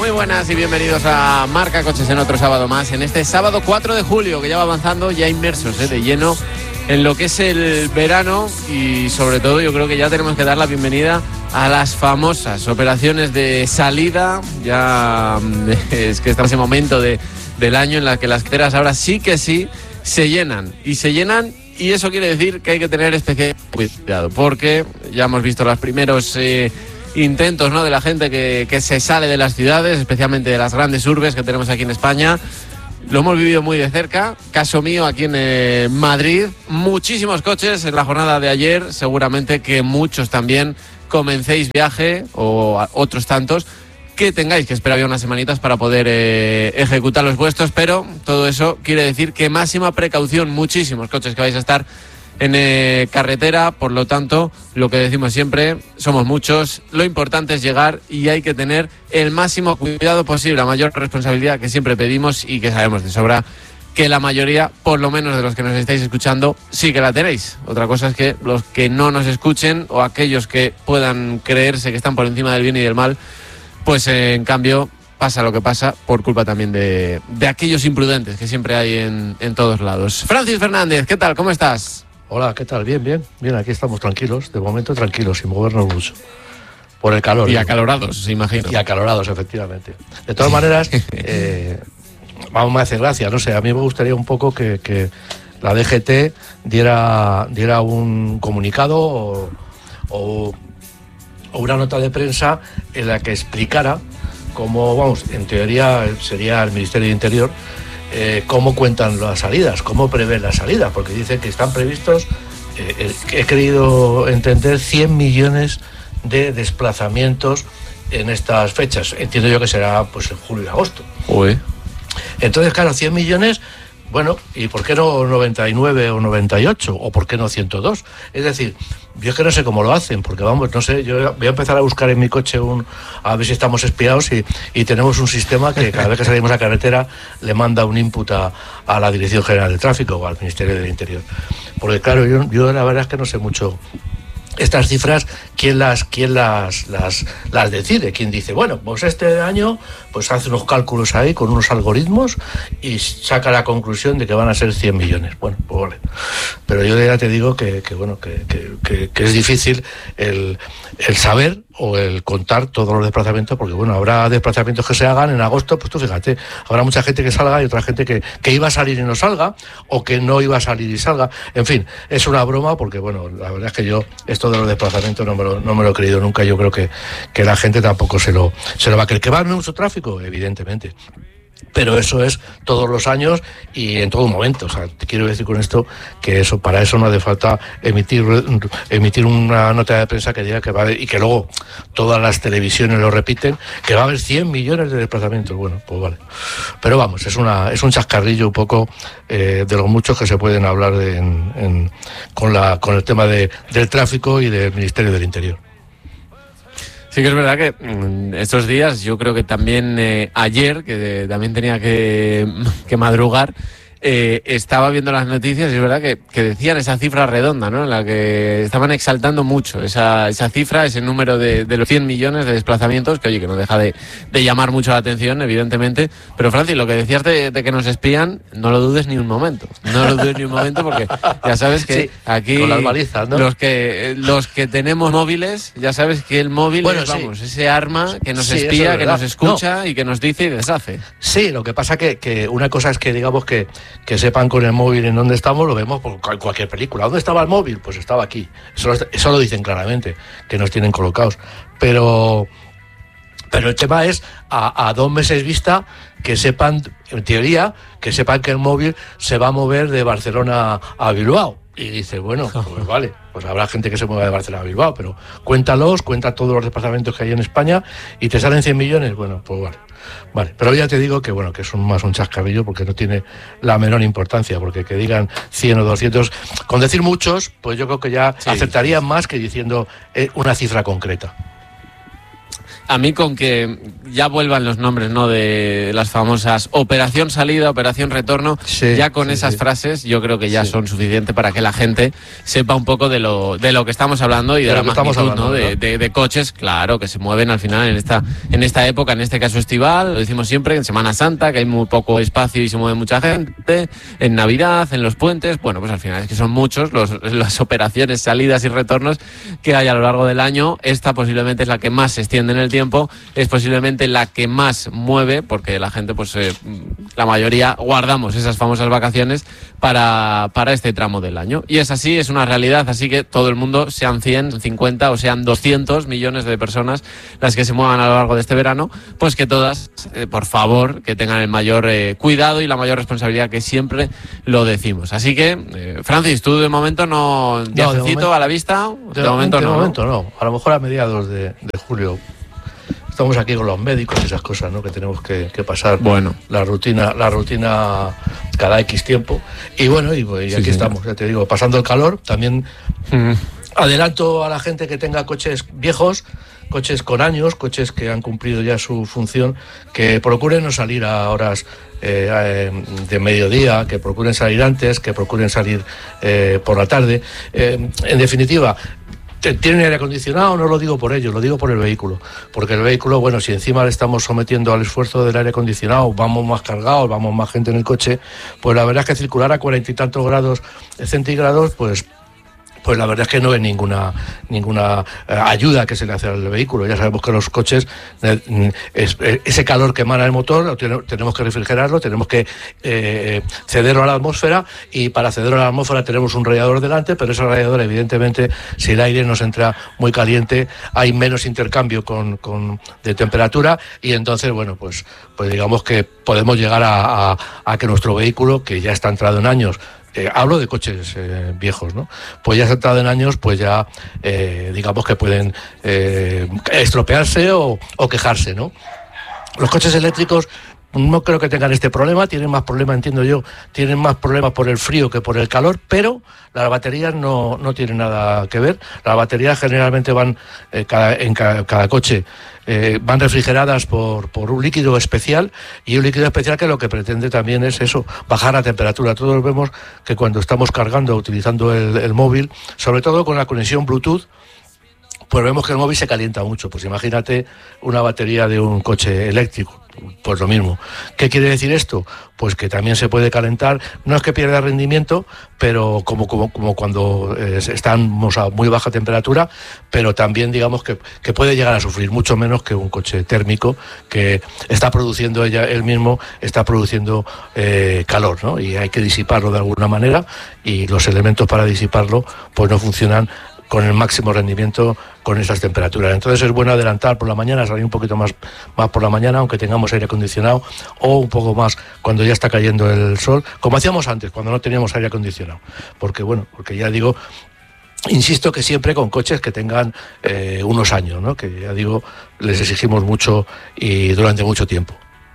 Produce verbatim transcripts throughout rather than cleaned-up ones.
Muy buenas y bienvenidos a Marca Coches en otro sábado más, en este sábado cuatro de julio, que ya va avanzando, ya inmersos eh, de lleno en lo que es el verano, y sobre todo yo creo que ya tenemos que dar la bienvenida a las famosas operaciones de salida. Ya es que estamos en ese momento de, del año en la que las carreteras ahora sí que sí se llenan, y se llenan, y eso quiere decir que hay que tener especial cuidado, porque ya hemos visto los primeros eh, intentos, ¿no?, de la gente que, que se sale de las ciudades, especialmente de las grandes urbes que tenemos aquí en España. Lo hemos vivido muy de cerca, caso mío aquí en eh, Madrid, muchísimos coches en la jornada de ayer, seguramente que muchos también comencéis viaje, o otros tantos que tengáis que esperar ya unas semanitas para poder eh, ejecutar los vuestros, pero todo eso quiere decir que máxima precaución, muchísimos coches que vais a estar en eh, carretera, por lo tanto, lo que decimos siempre, somos muchos, lo importante es llegar y hay que tener el máximo cuidado posible, la mayor responsabilidad que siempre pedimos y que sabemos de sobra que la mayoría, por lo menos de los que nos estáis escuchando, sí que la tenéis. Otra cosa es que los que no nos escuchen o aquellos que puedan creerse que están por encima del bien y del mal, pues eh, en cambio pasa lo que pasa por culpa también de, de aquellos imprudentes que siempre hay en, en todos lados. Francis Fernández, ¿qué tal? ¿Cómo estás? Hola, ¿qué tal? Bien, bien. Bien, aquí estamos tranquilos, de momento tranquilos, sin movernos mucho. Por el calor. Y ¿no? acalorados, se imagino. Y acalorados, efectivamente. De todas maneras, eh, vamos, me hace gracia, no sé, a mí me gustaría un poco que, que la D G T diera, diera un comunicado o, o, o una nota de prensa en la que explicara cómo, vamos, en teoría sería el Ministerio de Interior, Eh, cómo cuentan las salidas, cómo prevén las salidas, porque dicen que están previstos, eh, eh, he querido entender, cien millones de desplazamientos en estas fechas. Entiendo yo que será pues en julio y agosto. Uy. Entonces, claro, cien millones, bueno, ¿y por qué no noventa y nueve o noventa y ocho? ¿O por qué no ciento dos? Es decir, yo es que no sé cómo lo hacen, porque vamos, no sé, yo voy a empezar a buscar en mi coche un, a ver si estamos espiados y, y tenemos un sistema que cada vez que salimos a carretera le manda un input a, a la Dirección General de Tráfico o al Ministerio del Interior. Porque claro, yo, yo la verdad es que no sé mucho estas cifras, quién las quién las, las las decide, quién dice, bueno, pues este año pues hace unos cálculos ahí con unos algoritmos y saca la conclusión de que van a ser cien millones. Bueno, pues vale. Pero yo ya te digo que, que bueno, que, que, que, que es difícil el, el saber o el contar todos los desplazamientos, porque bueno, habrá desplazamientos que se hagan en agosto, pues tú fíjate, habrá mucha gente que salga y otra gente que, que iba a salir y no salga, o que no iba a salir y salga. En fin, es una broma, porque bueno, la verdad es que yo esto de los desplazamientos no me lo, no me lo he creído nunca. Yo creo que, que la gente tampoco se lo, se lo va a creer. ¿Que va a haber mucho tráfico? Evidentemente. Pero eso es todos los años y en todo momento. O sea, te quiero decir con esto que eso, para eso no hace falta emitir emitir una nota de prensa que diga que va a haber, y que luego todas las televisiones lo repiten, que va a haber cien millones de desplazamientos. Bueno, pues vale. Pero vamos, es una es un chascarrillo un poco eh, de los muchos que se pueden hablar de, en, en, con la con el tema de, del tráfico y del Ministerio del Interior. Sí que es verdad que mmm, estos días, yo creo que también eh, ayer, que de, también tenía que, que madrugar, eh, estaba viendo las noticias y es verdad que, que decían esa cifra redonda, ¿no?, en la que estaban exaltando mucho esa, esa cifra, ese número de, de los cien millones de desplazamientos, que oye, que no deja de, de llamar mucho la atención, evidentemente. Pero Francis, lo que decías de, de que nos espían, no lo dudes ni un momento, no lo dudes ni un momento, porque ya sabes que sí, aquí con las balizas, ¿no? los que los que tenemos móviles, ya sabes que el móvil bueno, es, sí. vamos, ese arma que nos sí, espía, es que nos escucha no. y que nos dice y deshace. Sí, lo que pasa que, que una cosa es que digamos que que sepan con el móvil en dónde estamos, lo vemos por cualquier película. ¿Dónde estaba el móvil? Pues estaba aquí. Eso, eso lo dicen claramente, que nos tienen colocados. Pero, pero el tema es a, a dos meses vista que sepan, en teoría, que sepan que el móvil se va a mover de Barcelona a Bilbao. Y dice, bueno, pues vale, pues habrá gente que se mueva de Barcelona a Bilbao, pero cuéntalos, cuenta todos los desplazamientos que hay en España y te salen cien millones, bueno, pues vale. Vale, pero ya te digo que bueno, que es un, más un chascarrillo, porque no tiene la menor importancia, porque que digan cien o doscientos, con decir muchos, pues yo creo que ya sí, aceptarían más que diciendo eh, una cifra concreta. A mí con que ya vuelvan los nombres, ¿no?, de las famosas operación salida, operación retorno, sí, ya con sí, esas sí. frases yo creo que ya sí. son suficientes para que la gente sepa un poco de lo de lo que estamos hablando y de, de la magnitud, hablando, ¿no? De, de, de coches, claro, que se mueven al final en esta en esta época, en este caso estival, lo decimos siempre, en Semana Santa, que hay muy poco espacio y se mueve mucha gente, en Navidad, en los puentes, bueno, pues al final es que son muchos los, las operaciones, salidas y retornos que hay a lo largo del año. Esta posiblemente es la que más se extiende en el tiempo. Tiempo, es posiblemente la que más mueve, porque la gente, pues eh, la mayoría guardamos esas famosas vacaciones para, para este tramo del año. Y es así, es una realidad, así que todo el mundo, sean cien, cincuenta o sean doscientos millones de personas las que se muevan a lo largo de este verano, pues que todas, eh, por favor, que tengan el mayor eh, cuidado y la mayor responsabilidad, que siempre lo decimos. Así que, eh, Francis, tú de momento no, viajecito no, a la vista, de, de momento, momento no. De momento no, a lo mejor a mediados de, de julio. Estamos aquí con los médicos y esas cosas, ¿no?, que tenemos que, que pasar bueno. la rutina la rutina cada X tiempo. Y bueno, y, y aquí sí, estamos, sí. ya te digo, pasando el calor. También mm. adelanto a la gente que tenga coches viejos, coches con años, coches que han cumplido ya su función, que procuren no salir a horas eh, eh, de mediodía, que procuren salir antes, que procuren salir eh, por la tarde. Eh, en definitiva, ¿tienen aire acondicionado? No lo digo por ellos, lo digo por el vehículo. Porque el vehículo, bueno, si encima le estamos sometiendo al esfuerzo del aire acondicionado, vamos más cargados, vamos más gente en el coche, pues la verdad es que circular a cuarenta y tantos grados centígrados, pues... pues la verdad es que no hay ninguna ninguna eh, ayuda que se le hace al vehículo. Ya sabemos que los coches, eh, es, eh, ese calor que emana el motor, tiene, tenemos que refrigerarlo, tenemos que eh, cederlo a la atmósfera, y para cederlo a la atmósfera tenemos un radiador delante, pero ese radiador, evidentemente, si el aire nos entra muy caliente, hay menos intercambio con, con de temperatura, y entonces, bueno, pues, pues digamos que podemos llegar a, a, a que nuestro vehículo, que ya está entrado en años, Eh, hablo de coches eh, viejos, ¿no?, pues ya se ha entrado en años, pues ya eh, digamos que pueden eh, estropearse o, o quejarse, ¿no? Los coches eléctricos no creo que tengan este problema, tienen más problema, entiendo yo, tienen más problemas por el frío que por el calor, pero las baterías no, no tienen nada que ver. Las baterías generalmente van, eh, cada, en cada, cada coche, eh, van refrigeradas por, por un líquido especial, y un líquido especial que lo que pretende también es eso, bajar la temperatura. Todos vemos que cuando estamos cargando, utilizando el, el móvil, sobre todo con la conexión Bluetooth, pues vemos que el móvil se calienta mucho. Pues imagínate una batería de un coche eléctrico, pues lo mismo. ¿Qué quiere decir esto? Pues que también se puede calentar, no es que pierda rendimiento, pero como, como, como cuando eh, estamos a muy baja temperatura, pero también digamos que, que puede llegar a sufrir mucho menos que un coche térmico, que está produciendo ella él mismo, está produciendo eh, calor, ¿no? Y hay que disiparlo de alguna manera, y los elementos para disiparlo pues no funcionan con el máximo rendimiento con esas temperaturas. Entonces es bueno adelantar por la mañana, salir un poquito más, más por la mañana, aunque tengamos aire acondicionado, o un poco más cuando ya está cayendo el sol, como hacíamos antes, cuando no teníamos aire acondicionado. Porque bueno, porque ya digo, insisto que siempre con coches que tengan eh, unos años, ¿no?, que ya digo, les exigimos mucho y durante mucho tiempo.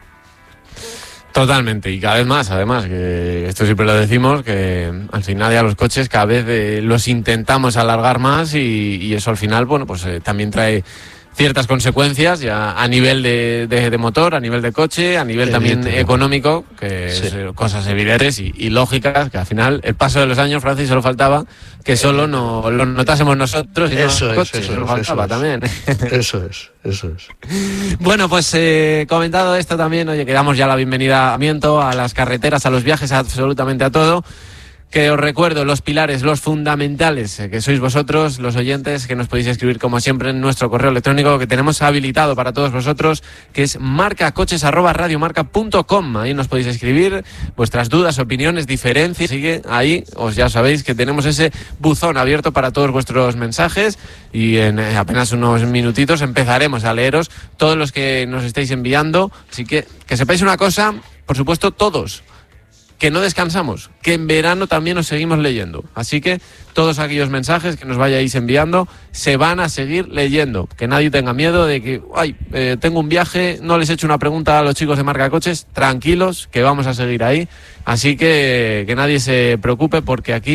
Totalmente, y cada vez más, además, que esto siempre lo decimos, que al final ya los coches cada vez eh, los intentamos alargar más, y, y eso al final, bueno, pues eh, también trae ciertas consecuencias ya a nivel de, de, de motor, a nivel de coche, a nivel también económico, que sí. es cosas evidentes y, y lógicas, que al final el paso de los años, Francis, solo faltaba que solo no lo notásemos nosotros y eso no es, los coches, eso solo es, faltaba eso también. Eso es, eso es. Bueno, pues eh, comentado esto también, oye, que damos ya la bienvenida a Miento, a las carreteras, a los viajes, absolutamente a todo. Que os recuerdo los pilares, los fundamentales, que sois vosotros, los oyentes, que nos podéis escribir como siempre en nuestro correo electrónico que tenemos habilitado para todos vosotros, que es marcacoches arroba radiomarca punto com. Ahí nos podéis escribir vuestras dudas, opiniones, diferencias. Así que ahí os ya sabéis que tenemos ese buzón abierto para todos vuestros mensajes, y en apenas unos minutitos empezaremos a leeros todos los que nos estáis enviando. Así que que sepáis una cosa, por supuesto todos, que no descansamos, que en verano también os seguimos leyendo. Así que todos aquellos mensajes que nos vayáis enviando se van a seguir leyendo. Que nadie tenga miedo de que, ay, eh, tengo un viaje, no les he hecho una pregunta a los chicos de Marca Coches. Tranquilos, que vamos a seguir ahí. Así que que nadie se preocupe, porque aquí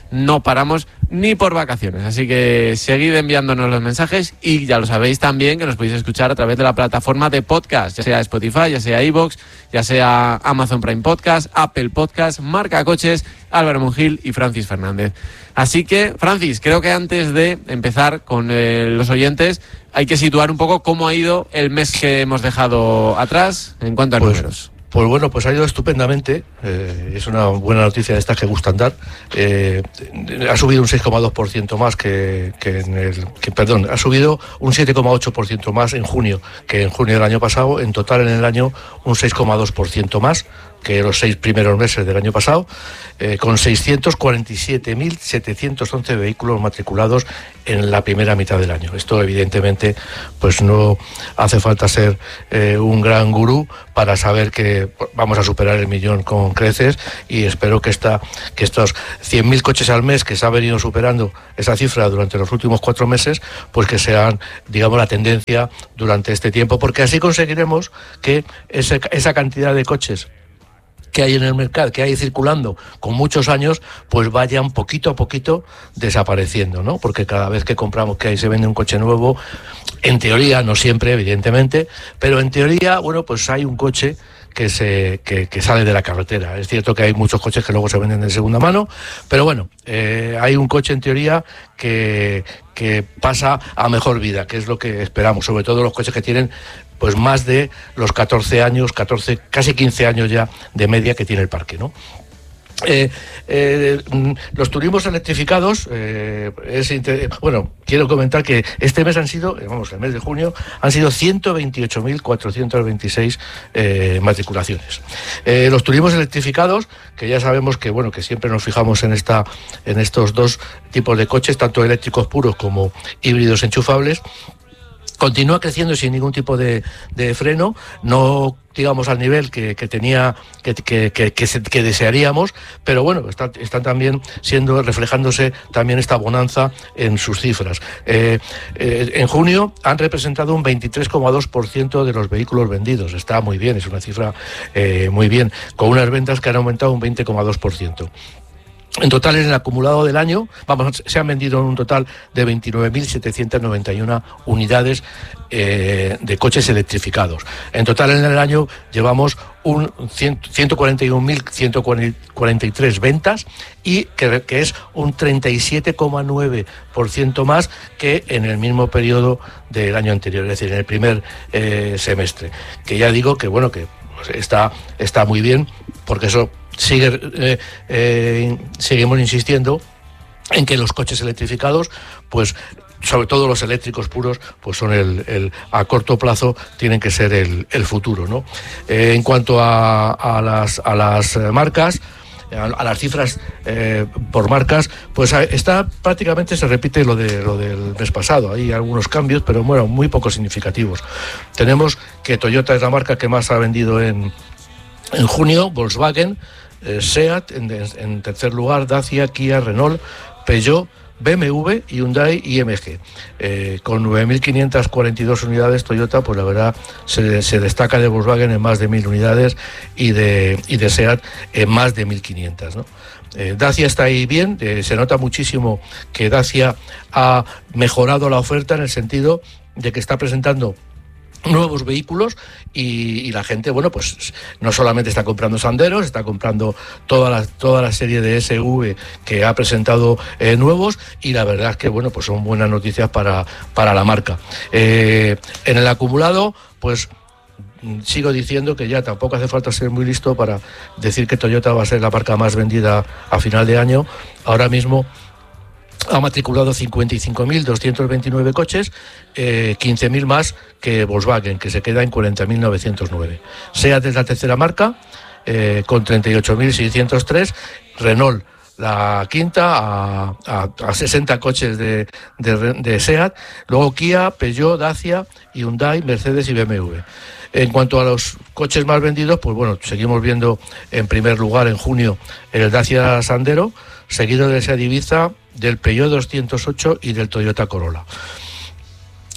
no paramos ni por vacaciones. Así que seguid enviándonos los mensajes y ya lo sabéis también que nos podéis escuchar a través de la plataforma de podcast, ya sea Spotify, ya sea iVoox, ya sea Amazon Prime Podcast, Apple Podcast, Marca Coches, Álvaro Monjil y Francis Fernández. Así que, Francis, creo que antes de empezar con eh, los oyentes, hay que situar un poco cómo ha ido el mes que hemos dejado atrás en cuanto a pues, números. Pues bueno, pues ha ido estupendamente. Eh, es una buena noticia de estas que gustan dar. Eh, ha subido un seis coma dos por ciento más que, que en el... Que, perdón, ha subido un siete coma ocho por ciento más en junio que en junio del año pasado. En total, en el año, un seis coma dos por ciento más que los seis primeros meses del año pasado, eh, con seiscientos cuarenta y siete mil setecientos once vehículos matriculados en la primera mitad del año. Esto, evidentemente, pues no hace falta ser eh, un gran gurú para saber que vamos a superar el millón con creces, y espero que, esta, que estos cien mil coches al mes que se ha venido superando esa cifra durante los últimos cuatro meses, pues que sean, digamos, la tendencia durante este tiempo, porque así conseguiremos que ese, esa cantidad de coches que hay en el mercado, que hay circulando con muchos años, pues vayan poquito a poquito desapareciendo, ¿no? Porque cada vez que compramos, que ahí se vende un coche nuevo, en teoría, no siempre, evidentemente, pero en teoría, bueno, pues hay un coche que se que, que sale de la carretera. Es cierto que hay muchos coches que luego se venden de segunda mano, pero bueno, eh, hay un coche en teoría que, que pasa a mejor vida, que es lo que esperamos, sobre todo los coches que tienen pues más de los catorce años, catorce, casi quince años ya de media que tiene el parque, ¿no? Eh, eh, los turismos electrificados, eh, es inter... bueno, quiero comentar que este mes han sido, vamos, el mes de junio, han sido ciento veintiocho mil cuatrocientos veintiséis eh, matriculaciones. Eh, los turismos electrificados, que ya sabemos que, bueno, que siempre nos fijamos en esta, en estos dos tipos de coches, tanto eléctricos puros como híbridos enchufables, continúa creciendo sin ningún tipo de, de freno, no digamos al nivel que, que tenía que, que, que, que, se, que desearíamos, pero bueno, están está también siendo, reflejándose también esta bonanza en sus cifras. Eh, eh, en junio han representado un veintitrés coma dos por ciento de los vehículos vendidos. Está muy bien, es una cifra eh, muy bien, con unas ventas que han aumentado un veinte coma dos por ciento. En total, en el acumulado del año, vamos, se han vendido un total de veintinueve mil setecientos noventa y una unidades eh, de coches electrificados. En total, en el año llevamos un ciento cuarenta y un mil ciento cuarenta y tres ventas, y que, que es un treinta y siete coma nueve por ciento más que en el mismo periodo del año anterior, es decir, en el primer eh, semestre. Que ya digo que, bueno, que está, está muy bien, porque eso sigue, eh, eh, seguimos insistiendo en que los coches electrificados, pues sobre todo los eléctricos puros, pues son el, el a corto plazo tienen que ser el, el futuro, ¿no? Eh, en cuanto a, a las a las marcas, a las cifras eh, por marcas, pues está prácticamente se repite lo de lo del mes pasado. Hay algunos cambios, pero bueno, muy poco significativos. Tenemos que Toyota es la marca que más ha vendido en en junio, Volkswagen, eh, SEAT en, en tercer lugar, Dacia, Kia, Renault, Peugeot, B M W, Hyundai y M G. Eh, con nueve mil quinientas cuarenta y dos unidades, Toyota, pues la verdad, se, se destaca de Volkswagen en más de mil unidades y de, y de SEAT en más de mil quinientas, ¿no? Eh, Dacia está ahí bien, eh, se nota muchísimo que Dacia ha mejorado la oferta en el sentido de que está presentando nuevos vehículos y, y la gente, bueno, pues no solamente está comprando Sanderos, está comprando toda la, toda la serie de S U V que ha presentado eh, nuevos, y la verdad es que, bueno, pues son buenas noticias para, para la marca. Eh, en el acumulado, pues sigo diciendo que ya tampoco hace falta ser muy listo para decir que Toyota va a ser la marca más vendida a final de año. Ahora mismo ha matriculado cincuenta y cinco mil doscientos veintinueve coches, eh, quince mil más que Volkswagen, que se queda en cuarenta mil novecientos nueve. SEAT es la tercera marca, eh, con treinta y ocho mil seiscientos tres. Renault la quinta, a, a, a sesenta coches de, de, de SEAT. Luego Kia, Peugeot, Dacia, Hyundai, Mercedes y B M W. En cuanto a los coches más vendidos, pues bueno, seguimos viendo en primer lugar en junio el Dacia Sandero, seguido del Seat Ibiza, del Peugeot doscientos ocho y del Toyota Corolla.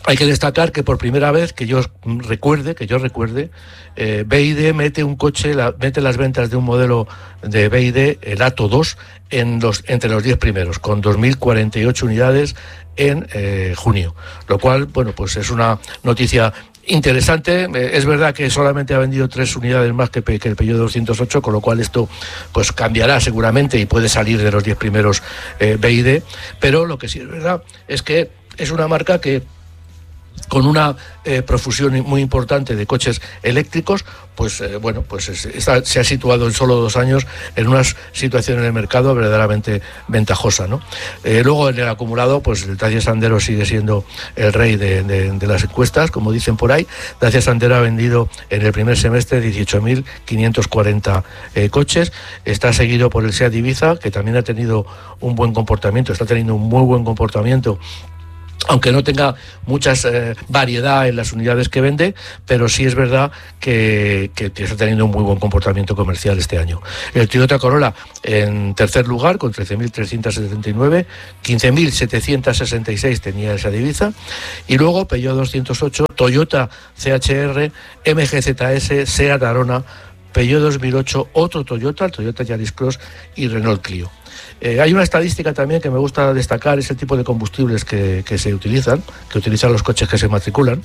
Hay que destacar que por primera vez, que yo recuerde, que yo recuerde, eh, B Y D mete un coche, la, mete las ventas de un modelo de B Y D, el Atto dos, en los, entre los diez primeros, con dos mil cuarenta y ocho unidades en eh, junio. Lo cual, bueno, pues es una noticia interesante. Eh, es verdad que solamente ha vendido tres unidades más que, que el Peugeot doscientos ocho, con lo cual esto pues cambiará seguramente y puede salir de los diez primeros eh, B Y D. Pero lo que sí es verdad es que es una marca que, con una eh, profusión muy importante de coches eléctricos, pues eh, bueno, pues es, está, se ha situado en solo dos años en una situación en el mercado verdaderamente ventajosa, ¿no? Eh, luego en el acumulado, pues el Dacia Sandero sigue siendo el rey de, de, de las encuestas, como dicen por ahí. Dacia Sandero ha vendido en el primer semestre dieciocho mil quinientos cuarenta eh, coches. Está seguido por el Seat Ibiza, que también ha tenido un buen comportamiento, está teniendo un muy buen comportamiento, aunque no tenga muchas eh, variedad en las unidades que vende, pero sí es verdad que, que está teniendo un muy buen comportamiento comercial este año. El Toyota Corolla en tercer lugar con trece mil trescientos setenta y nueve, quince mil setecientos sesenta y seis tenía esa divisa, y luego Peugeot doscientos ocho, Toyota C H R, M G Z S, Seat Arona, Peugeot dos mil ocho, otro Toyota, el Toyota Yaris Cross y Renault Clio. Eh, hay una estadística también que me gusta destacar, es el tipo de combustibles que, que se utilizan, que utilizan los coches que se matriculan.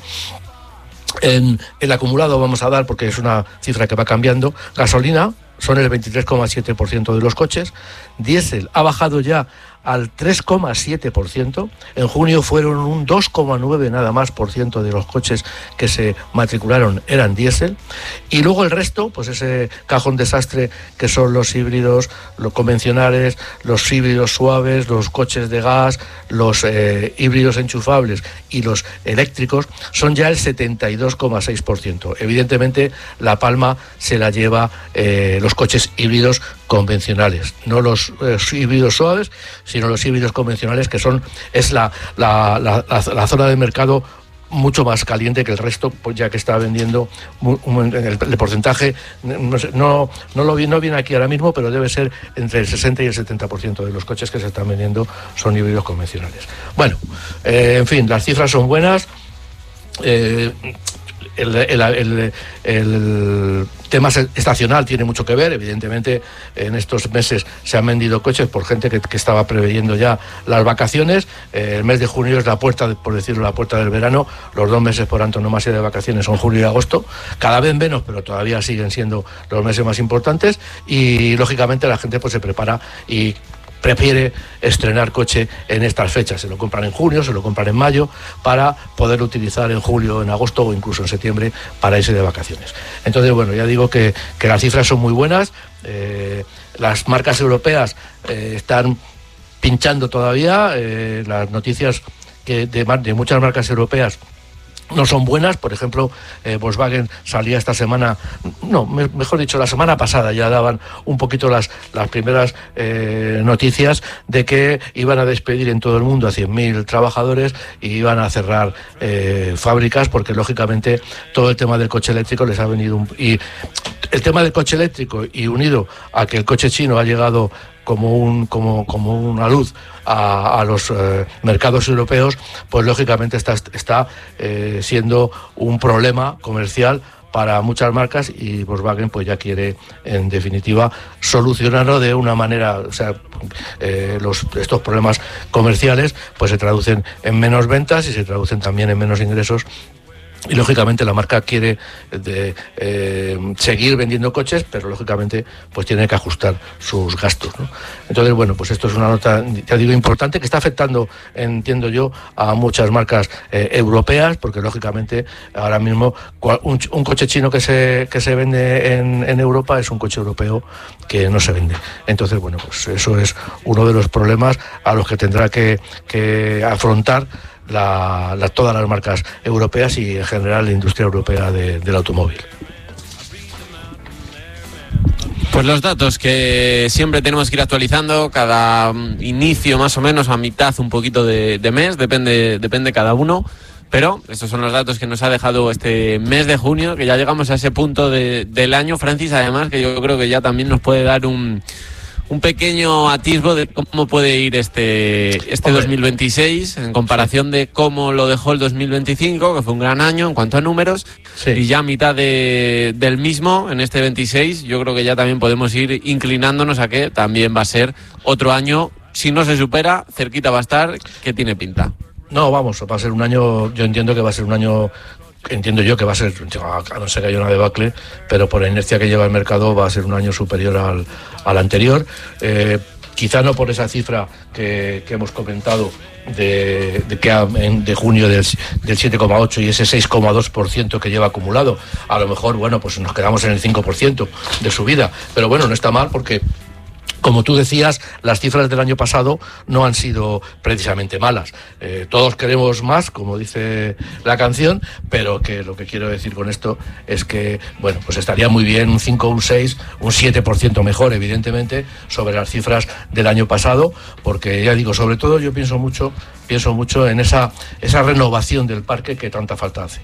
En el acumulado vamos a dar, porque es una cifra que va cambiando, gasolina son el veintitrés coma siete por ciento de los coches, diésel ha bajado ya al tres coma siete por ciento, en junio fueron un dos coma nueve nada más por ciento de los coches que se matricularon eran diésel, y luego el resto, pues ese cajón desastre que son los híbridos, los convencionales, los híbridos suaves, los coches de gas, los eh, híbridos enchufables y los eléctricos, son ya el setenta y dos coma seis por ciento. Evidentemente la palma se la lleva eh, los coches híbridos convencionales, no los eh, híbridos suaves, sino los híbridos convencionales, que son es la, la, la, la, la zona de mercado mucho más caliente que el resto, pues ya que está vendiendo un, un, el, el porcentaje, no, sé, no, no lo no viene aquí ahora mismo, pero debe ser entre el sesenta y el setenta por ciento de los coches que se están vendiendo son híbridos convencionales. Bueno, eh, en fin, las cifras son buenas. Eh, El, el, el, el tema estacional tiene mucho que ver. Evidentemente en estos meses se han vendido coches por gente que, que estaba preveyendo ya las vacaciones. Eh, el mes de junio es la puerta, por decirlo, la puerta del verano. Los dos meses por antonomasia de vacaciones son julio y agosto, cada vez menos, pero todavía siguen siendo los meses más importantes, y lógicamente la gente pues se prepara y prefiere estrenar coche en estas fechas. Se lo compran en junio, se lo compran en mayo, para poder utilizar en julio, en agosto o incluso en septiembre para irse de vacaciones. Entonces, bueno, ya digo que, que las cifras son muy buenas. Eh, las marcas europeas eh, están pinchando todavía. Eh, las noticias que de, de muchas marcas europeas no son buenas. Por ejemplo, eh, Volkswagen salía esta semana, no, me, mejor dicho, la semana pasada ya daban un poquito las, las primeras eh, noticias de que iban a despedir en todo el mundo a cien mil trabajadores y iban a cerrar eh, fábricas, porque lógicamente todo el tema del coche eléctrico les ha venido un, y el tema del coche eléctrico, y unido a que el coche chino ha llegado como un como como una luz a, a los eh, mercados europeos, pues lógicamente está está eh, siendo un problema comercial para muchas marcas, y Volkswagen pues ya quiere en definitiva solucionarlo de una manera, o sea, eh, los estos problemas comerciales pues se traducen en menos ventas y se traducen también en menos ingresos. Y lógicamente la marca quiere de, eh, seguir vendiendo coches, pero lógicamente pues tiene que ajustar sus gastos, ¿no? Entonces, bueno, pues esto es una nota, ya digo, importante, que está afectando, entiendo yo, a muchas marcas eh, europeas, porque lógicamente ahora mismo un, un coche chino que se que se vende en, en Europa es un coche europeo que no se vende. Entonces, bueno, pues eso es uno de los problemas a los que tendrá que, que afrontar La, la, todas las marcas europeas y en general la industria europea de, del automóvil. Pues los datos que siempre tenemos que ir actualizando cada inicio, más o menos a mitad, un poquito de, de mes, depende, depende cada uno, pero estos son los datos que nos ha dejado este mes de junio, que ya llegamos a ese punto de, del año, Francis, además, que yo creo que ya también nos puede dar un un pequeño atisbo de cómo puede ir este, este dos mil veintiséis en comparación de cómo lo dejó el dos mil veinticinco, que fue un gran año en cuanto a números, sí. Y ya a mitad de, del mismo, en este veintiséis, yo creo que ya también podemos ir inclinándonos a que también va a ser otro año, si no se supera, cerquita va a estar, que tiene pinta. No, vamos, va a ser un año, yo entiendo que va a ser un año... Entiendo yo que va a ser, a no ser que haya una debacle, pero por la inercia que lleva el mercado va a ser un año superior al, al anterior. Eh, quizá no por esa cifra que, que hemos comentado de, de, que en, de junio del, del siete coma ocho y ese seis coma dos por ciento que lleva acumulado. A lo mejor, bueno, pues nos quedamos en el cinco por ciento de subida. Pero bueno, no está mal porque... Como tú decías, las cifras del año pasado no han sido precisamente malas. Eh, todos queremos más, como dice la canción, pero que lo que quiero decir con esto es que, bueno, pues estaría muy bien un cinco, un seis, un siete por ciento mejor, evidentemente, sobre las cifras del año pasado, porque ya digo, sobre todo yo pienso mucho, pienso mucho en esa, esa renovación del parque que tanta falta hace.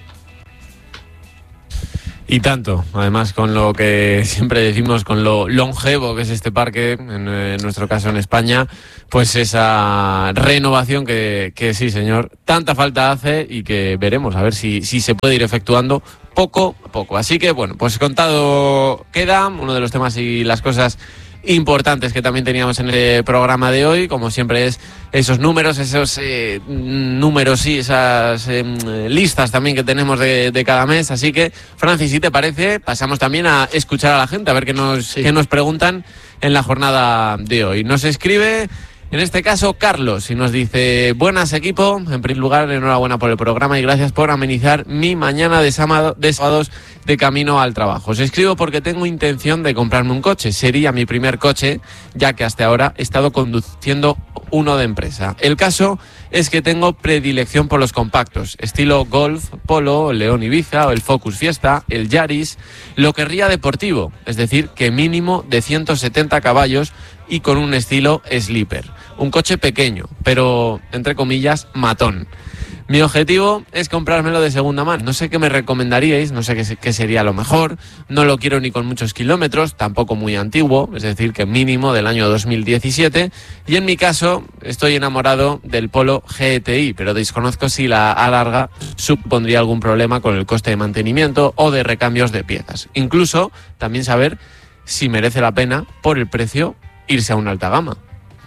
Y tanto, además con lo que siempre decimos, con lo longevo que es este parque, en, en nuestro caso en España, pues esa renovación que, que sí señor, tanta falta hace y que veremos a ver si, si se puede ir efectuando poco a poco. Así que bueno, pues contado queda uno de los temas y las cosas importantes que también teníamos en el programa de hoy, como siempre es esos números, esos eh, números y esas eh, listas también que tenemos de, de cada mes. Así que, Francis, si te parece, pasamos también a escuchar a la gente, a ver qué nos, sí. qué nos preguntan en la jornada de hoy. Nos escribe, en este caso, Carlos, y nos dice: buenas, equipo, en primer lugar, enhorabuena por el programa y gracias por amenizar mi mañana de, sábado, de sábados de camino al trabajo. Os escribo porque tengo intención de comprarme un coche. Sería mi primer coche, ya que hasta ahora he estado conduciendo uno de empresa. El caso es que tengo predilección por los compactos, estilo Golf, Polo, León Ibiza o el Focus Fiesta, el Yaris. Lo querría deportivo, es decir, que mínimo de ciento setenta caballos y con un estilo sleeper. Un coche pequeño, pero, entre comillas, matón. Mi objetivo es comprármelo de segunda mano. No sé qué me recomendaríais, no sé qué, qué sería lo mejor. No lo quiero ni con muchos kilómetros, tampoco muy antiguo, es decir, que mínimo del año dos mil diecisiete. Y en mi caso, estoy enamorado del Polo G T I, pero desconozco si la A larga supondría algún problema con el coste de mantenimiento o de recambios de piezas. Incluso, también saber si merece la pena, por el precio, irse a una alta gama.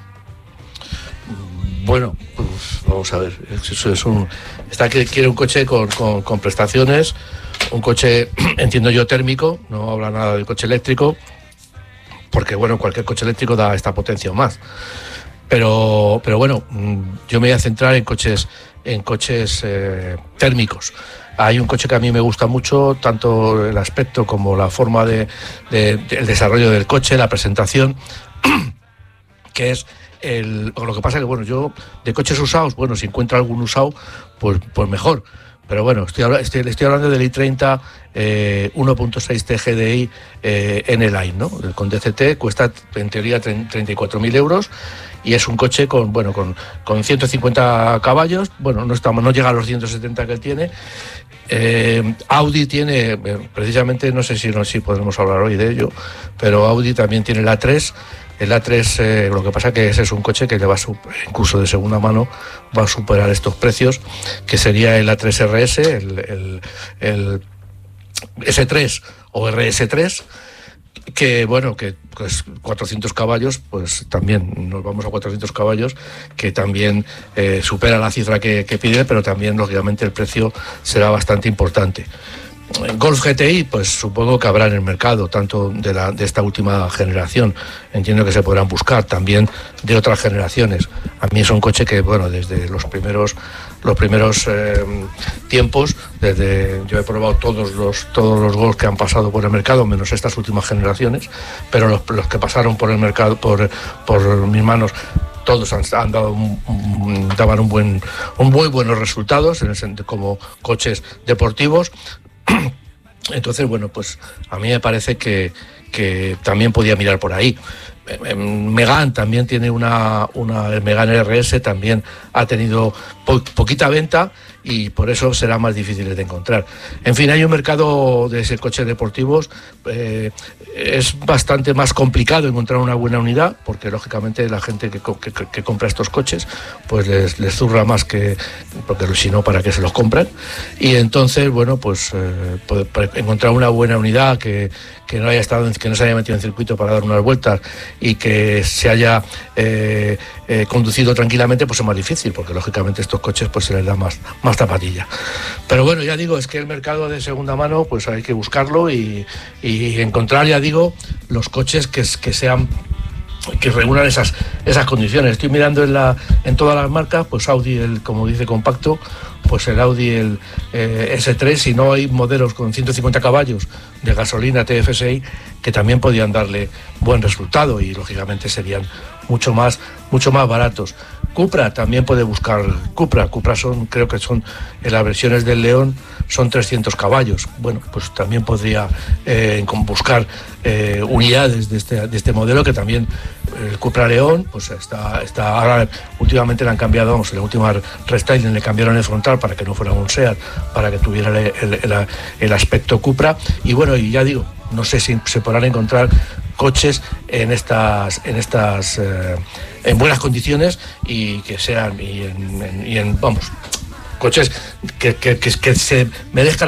Bueno, pues vamos a ver, eso es un, está que quiere un coche con, con, con prestaciones, un coche, entiendo yo, térmico, no habla nada del coche eléctrico, porque bueno, cualquier coche eléctrico da esta potencia o más. Pero, pero bueno, yo me voy a centrar en coches, en coches eh, térmicos. Hay un coche que a mí me gusta mucho, tanto el aspecto como la forma de, de, de el desarrollo del coche, la presentación, que es el, lo que pasa que bueno, yo de coches usados, bueno, si encuentro algún usado, pues, pues mejor. Pero bueno, estoy, estoy, estoy hablando del i treinta eh, uno punto seis T G D I eh, N-Line, ¿no? Con D C T cuesta en teoría treinta y cuatro mil euros y es un coche con, bueno, con, con ciento cincuenta caballos, bueno, no, está, no llega a los ciento setenta que él tiene. Eh, Audi tiene, eh, precisamente, no sé si, no, si podremos hablar hoy de ello, pero Audi también tiene el A tres. El A tres, eh, lo que pasa que ese es un coche que le va a super, incluso de segunda mano, va a superar estos precios, que sería el A tres R S, el, el, el S tres o R S tres, que bueno, que pues cuatrocientos caballos, pues también nos vamos a cuatrocientos caballos, que también eh, supera la cifra que, que pide, pero también lógicamente el precio será bastante importante. Golf G T I, pues supongo que habrá en el mercado, tanto de, la, de esta última generación, entiendo que se podrán buscar, también de otras generaciones. A mí es un coche que, bueno, desde los primeros los primeros eh, tiempos, desde yo he probado todos los todos los Golf que han pasado por el mercado, menos estas últimas generaciones, pero los, los que pasaron por el mercado, por, por mis manos, todos han, han dado un, un, daban un buen un muy buenos resultados en el, como coches deportivos. Entonces, bueno, pues a mí me parece que, que también podía mirar por ahí. Megane también tiene una, una el Megane R S también ha tenido po, poquita venta y por eso será más difícil de encontrar. En fin, hay un mercado de ese coches deportivos, eh, es bastante más complicado encontrar una buena unidad, porque lógicamente la gente que, que, que compra estos coches pues les, les zurra más que, porque si no, para qué se los compran, y entonces bueno, pues eh, poder, encontrar una buena unidad que, que no haya estado, que no se haya metido en circuito para dar unas vueltas y que se haya eh, eh, conducido tranquilamente, pues es más difícil, porque lógicamente estos coches pues se les da más, más zapatilla. Pero bueno, ya digo, es que el mercado de segunda mano pues hay que buscarlo y, y encontrar, ya digo, los coches que, que sean, que reúnan esas esas condiciones. Estoy mirando en la en todas las marcas, pues Audi, el, como dice, compacto, pues el Audi el eh, ese tres, y no hay modelos con ciento cincuenta caballos de gasolina T F S I que también podían darle buen resultado y lógicamente serían mucho más mucho más baratos. Cupra también puede buscar Cupra. Cupra son, creo que son, en las versiones del León son trescientos caballos. Bueno, pues también podría eh, buscar eh, unidades de este, de este modelo, que también el Cupra León pues está, está ahora últimamente le han cambiado, vamos, en la última restyling le cambiaron el frontal para que no fuera un SEAT, para que tuviera el, el, el, el aspecto Cupra. Y bueno, y ya digo, no sé si se podrán encontrar coches en estas en estas eh, en buenas condiciones y que sean y en, en, y en vamos, coches que, que, que, que se merezcan